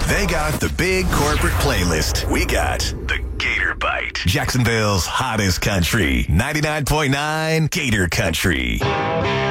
They got the big corporate playlist. We got the Gator Bite. Jacksonville's hottest country. 99.9 Gator Country.